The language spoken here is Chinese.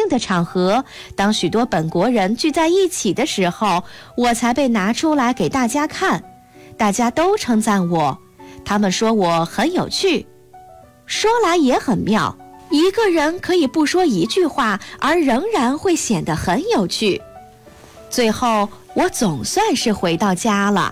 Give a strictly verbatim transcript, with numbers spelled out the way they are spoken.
庆的场合，当许多本国人聚在一起的时候，我才被拿出来给大家看。大家都称赞我，他们说我很有趣。说来也很妙，一个人可以不说一句话，而仍然会显得很有趣。最后，我总算是回到家了。